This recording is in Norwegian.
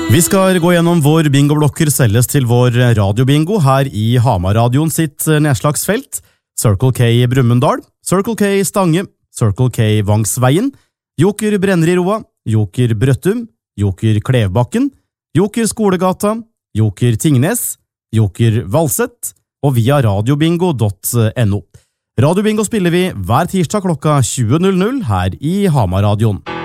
Vi skal gå gjennom hvor bingoblokker selges til vår radiobingo her i Hamar-radioen sitt nedslagsfelt. Circle K Brumunddal, Circle K Stange, Circle K Vangsveien, Joker Brenneroa, Joker Brøttum, Joker Klevbakken, Joker Skolegata, Joker Tingnes, Joker Valsett og via radiobingo.no. Radiobingo spiller vi hver tirsdag klokka 20.00 her i Hamar-radioen.